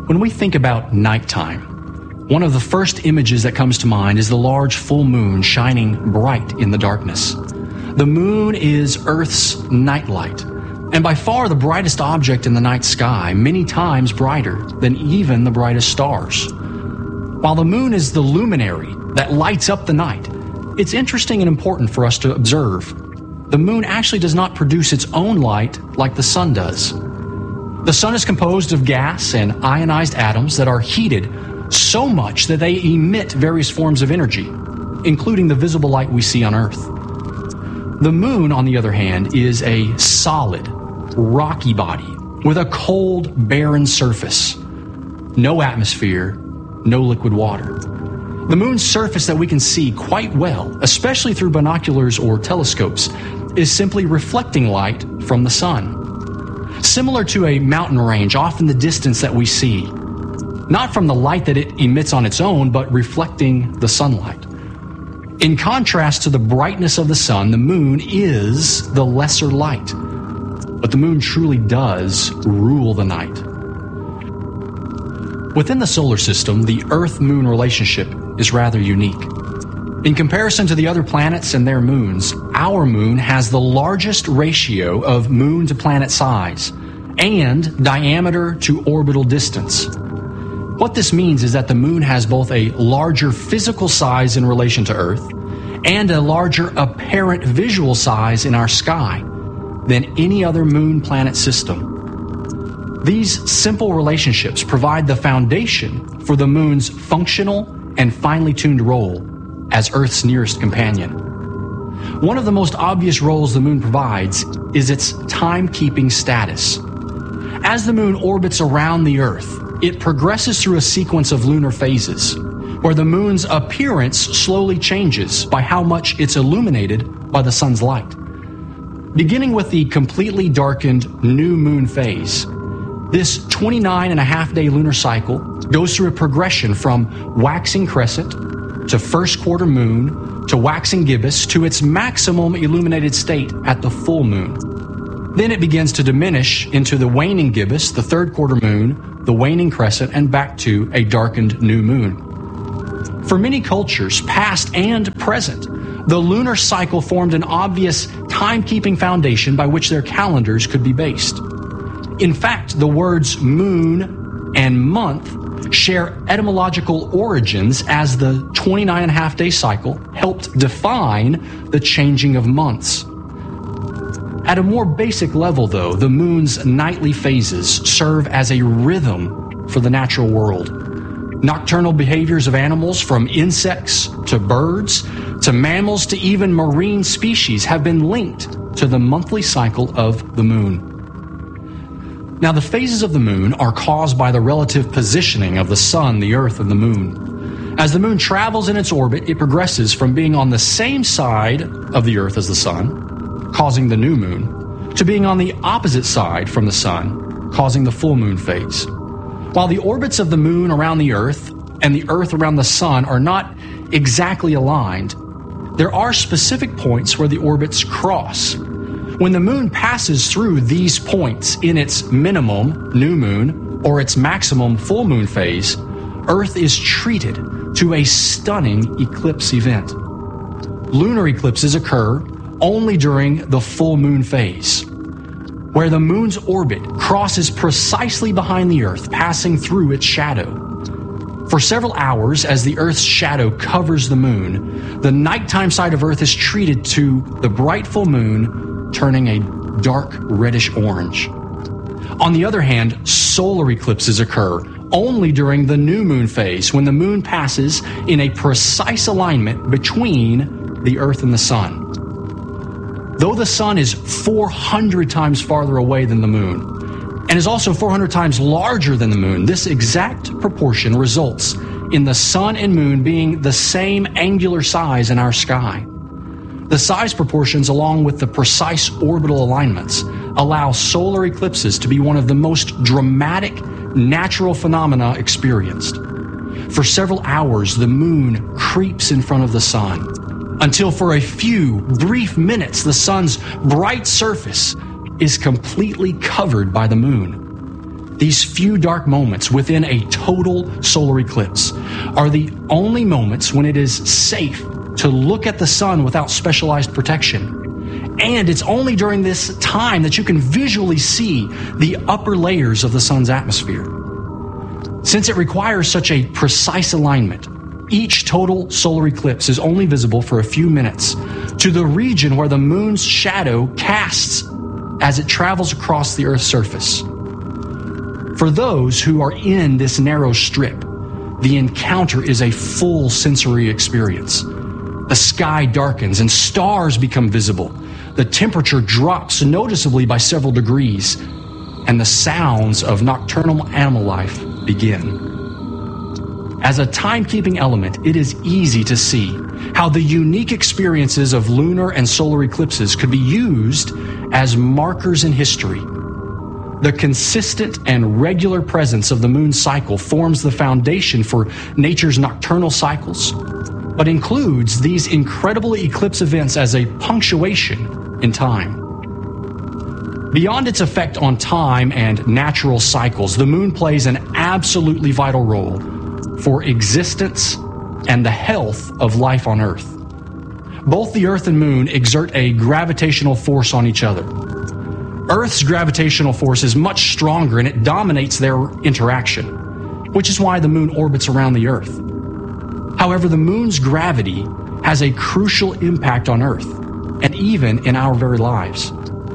When we think about nighttime, one of the first images that comes to mind is the large full moon shining bright in the darkness. The moon is Earth's nightlight, and by far the brightest object in the night sky, many times brighter than even the brightest stars. While the moon is the luminary that lights up the night, it's interesting and important for us to observe. The moon actually does not produce its own light like the sun does. The sun is composed of gas and ionized atoms that are heated so much that they emit various forms of energy, including the visible light we see on Earth. The moon, on the other hand, is a solid, rocky body with a cold, barren surface. No atmosphere, no liquid water. The moon's surface that we can see quite well, especially through binoculars or telescopes, is simply reflecting light from the sun. Similar to a mountain range off in the distance that we see, not from the light that it emits on its own, but reflecting the sunlight. In contrast to the brightness of the sun, the moon is the lesser light, but the moon truly does rule the night. Within the solar system, the Earth-Moon relationship is rather unique. In comparison to the other planets and their moons, our moon has the largest ratio of moon to planet size and diameter to orbital distance. What this means is that the moon has both a larger physical size in relation to Earth and a larger apparent visual size in our sky than any other moon-planet system. These simple relationships provide the foundation for the moon's functional and finely tuned role as Earth's nearest companion. One of the most obvious roles the moon provides is its timekeeping status. As the moon orbits around the Earth, it progresses through a sequence of lunar phases, where the moon's appearance slowly changes by how much it's illuminated by the sun's light. Beginning with the completely darkened new moon phase, this 29.5-day lunar cycle goes through a progression from waxing crescent to first quarter moon to waxing gibbous to its maximum illuminated state at the full moon. Then it begins to diminish into the waning gibbous, the third quarter moon, the waning crescent, and back to a darkened new moon. For many cultures, past and present, the lunar cycle formed an obvious timekeeping foundation by which their calendars could be based. In fact, the words moon and month share etymological origins, as the 29.5-day cycle helped define the changing of months. At a more basic level, though, the moon's nightly phases serve as a rhythm for the natural world. Nocturnal behaviors of animals, from insects to birds to mammals to even marine species, have been linked to the monthly cycle of the moon. Now, the phases of the moon are caused by the relative positioning of the sun, the earth, and the moon. As the moon travels in its orbit, it progresses from being on the same side of the earth as the sun, causing the new moon, to being on the opposite side from the sun, causing the full moon phase. While the orbits of the moon around the earth and the earth around the sun are not exactly aligned, there are specific points where the orbits cross. When the moon passes through these points in its minimum new moon or its maximum full moon phase, Earth is treated to a stunning eclipse event. Lunar eclipses occur only during the full moon phase, where the moon's orbit crosses precisely behind the Earth, passing through its shadow. For several hours, as the Earth's shadow covers the moon, the nighttime side of Earth is treated to the bright full moon turning a dark reddish orange. On the other hand, solar eclipses occur only during the new moon phase, when the moon passes in a precise alignment between the Earth and the sun. Though the sun is 400 times farther away than the moon, and is also 400 times larger than the moon, this exact proportion results in the sun and moon being the same angular size in our sky. The size proportions, along with the precise orbital alignments, allow solar eclipses to be one of the most dramatic natural phenomena experienced. For several hours, the moon creeps in front of the sun, until for a few brief minutes, the sun's bright surface is completely covered by the moon. These few dark moments within a total solar eclipse are the only moments when it is safe to look at the sun without specialized protection. And it's only during this time that you can visually see the upper layers of the sun's atmosphere. Since it requires such a precise alignment, each total solar eclipse is only visible for a few minutes to the region where the moon's shadow casts as it travels across the Earth's surface. For those who are in this narrow strip, the encounter is a full sensory experience. The sky darkens and stars become visible. The temperature drops noticeably by several degrees, and the sounds of nocturnal animal life begin. As a timekeeping element, it is easy to see how the unique experiences of lunar and solar eclipses could be used as markers in history. The consistent and regular presence of the moon's cycle forms the foundation for nature's nocturnal cycles, but includes these incredible eclipse events as a punctuation in time. Beyond its effect on time and natural cycles, the moon plays an absolutely vital role for existence and the health of life on Earth. Both the Earth and moon exert a gravitational force on each other. Earth's gravitational force is much stronger and it dominates their interaction, which is why the moon orbits around the Earth. However, the moon's gravity has a crucial impact on Earth, and even in our very lives.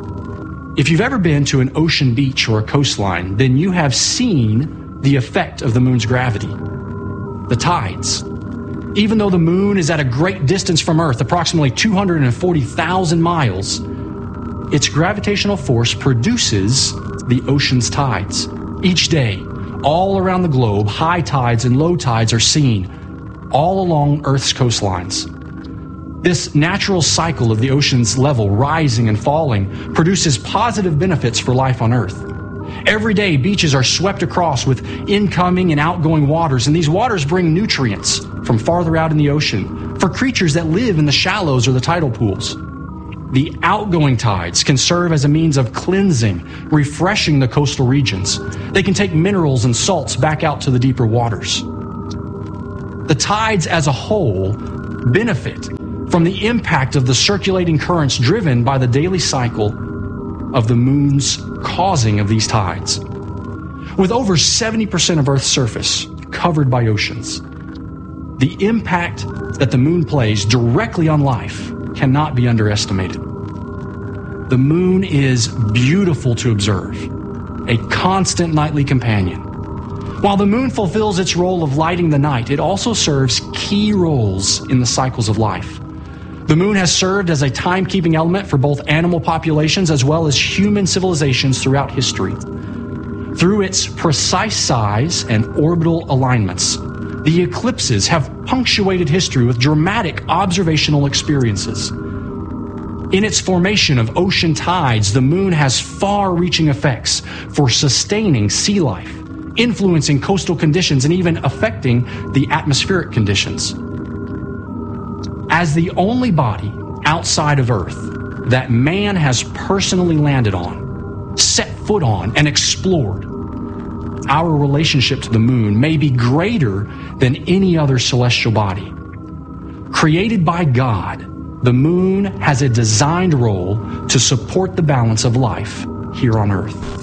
If you've ever been to an ocean beach or a coastline, then you have seen the effect of the moon's gravity. The tides. Even though the moon is at a great distance from Earth, approximately 240,000 miles, its gravitational force produces the ocean's tides. Each day, all around the globe, high tides and low tides are seen all along Earth's coastlines. This natural cycle of the ocean's level rising and falling produces positive benefits for life on Earth. Every day, beaches are swept across with incoming and outgoing waters, and these waters bring nutrients from farther out in the ocean for creatures that live in the shallows or the tidal pools. The outgoing tides can serve as a means of cleansing, refreshing the coastal regions. They can take minerals and salts back out to the deeper waters. The tides as a whole benefit from the impact of the circulating currents driven by the daily cycle of the moon's causing of these tides. With over 70% of Earth's surface covered by oceans, the impact that the moon plays directly on life cannot be underestimated. The moon is beautiful to observe, a constant nightly companion. While the moon fulfills its role of lighting the night, it also serves key roles in the cycles of life. The moon has served as a timekeeping element for both animal populations as well as human civilizations throughout history. Through its precise size and orbital alignments, the eclipses have punctuated history with dramatic observational experiences. In its formation of ocean tides, the moon has far-reaching effects for sustaining sea life, influencing coastal conditions, and even affecting the atmospheric conditions. As the only body outside of Earth that man has personally landed on, set foot on, and explored, our relationship to the moon may be greater than any other celestial body. Created by God, the moon has a designed role to support the balance of life here on Earth.